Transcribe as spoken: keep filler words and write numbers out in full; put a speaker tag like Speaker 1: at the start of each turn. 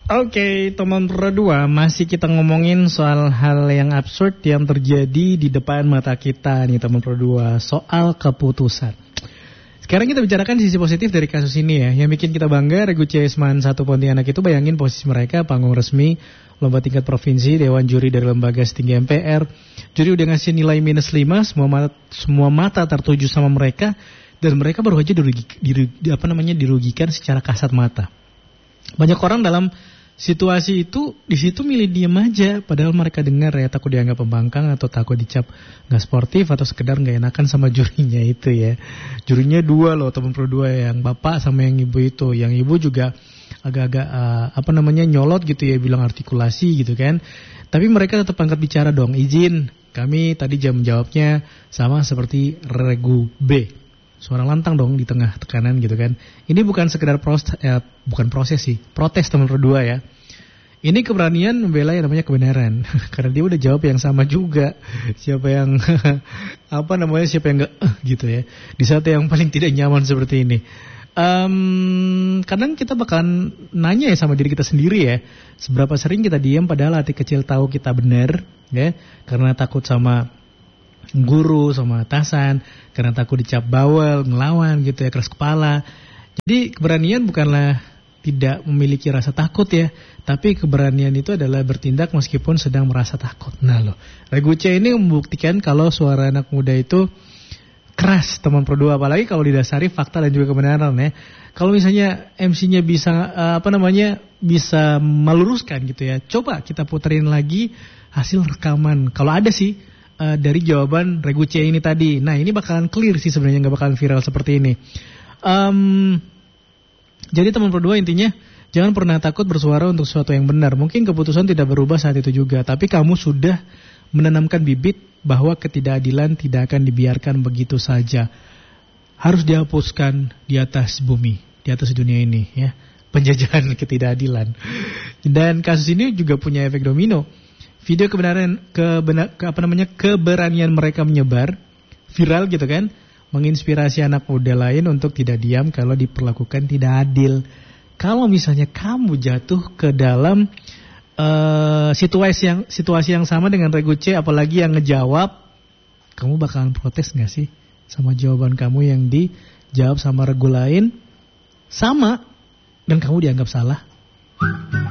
Speaker 1: Oke, teman berdua, masih kita ngomongin soal hal yang absurd yang terjadi di depan mata kita nih teman berdua, soal keputusan. Sekarang kita bicarakan sisi positif dari kasus ini ya. Yang bikin kita bangga, Regu C Esman satu Pontianak itu, bayangin posisi mereka, panggung resmi, lomba tingkat provinsi, dewan juri dari lembaga setinggi M P R. Juri udah ngasih nilai minus lima, semua mata, semua mata tertuju sama mereka. Dan mereka baru aja dirugi, dirugi, apa namanya, dirugikan secara kasat mata. Banyak orang dalam situasi itu di situ milih diam aja, padahal mereka dengar ya takut dianggap pembangkang atau takut dicap nggak sportif atau sekedar nggak enakan sama jurinya itu ya. Jurinya dua loh teman pro dua, yang bapak sama yang ibu itu. Yang ibu juga agak-agak uh, apa namanya nyolot gitu ya, bilang artikulasi gitu kan. Tapi mereka tetap angkat bicara dong, izin kami tadi jam menjawabnya sama seperti Regu B. Suara lantang dong di tengah tekanan gitu kan. Ini bukan sekedar proses, eh, bukan proses sih, protes teman berdua ya. Ini keberanian membela yang namanya kebenaran. Karena dia udah jawab yang sama juga. Siapa yang apa namanya, siapa yang enggak uh, gitu ya. Di saat yang paling tidak nyaman seperti ini. Um, kadang kita bakalan nanya ya sama diri kita sendiri ya, seberapa sering kita diam padahal hati kecil tahu kita benar ya, karena takut sama guru, sama atasan, karena takut dicap bawel, ngelawan gitu ya, keras kepala. Jadi keberanian bukanlah tidak memiliki rasa takut ya, tapi keberanian itu adalah bertindak meskipun sedang merasa takut. Nah loh, Regu C ini membuktikan kalau suara anak muda itu keras teman pro dua, apalagi kalau didasari fakta dan juga kebenaran ya. Kalau misalnya M C-nya bisa uh, apa namanya bisa meluruskan gitu ya, coba kita puterin lagi hasil rekaman. Kalau ada sih uh, dari jawaban Regu C ini tadi. Nah ini bakalan clear sih sebenarnya, nggak bakalan viral seperti ini. Um, jadi teman pro dua intinya jangan pernah takut bersuara untuk sesuatu yang benar. Mungkin keputusan tidak berubah saat itu juga, tapi kamu sudah menanamkan bibit bahwa ketidakadilan tidak akan dibiarkan begitu saja. Harus dihapuskan di atas bumi, di atas dunia ini ya. Penjajahan ketidakadilan. Dan kasus ini juga punya efek domino. Video kebenaran kebenar, ke, apa namanya keberanian mereka menyebar viral gitu kan, menginspirasi anak muda lain untuk tidak diam kalau diperlakukan tidak adil. Kalau misalnya kamu jatuh ke dalam Uh, situasi yang situasi yang sama dengan Regu C, apalagi yang ngejawab, kamu bakalan protes gak sih sama jawaban kamu yang dijawab sama Regu lain sama dan kamu dianggap salah?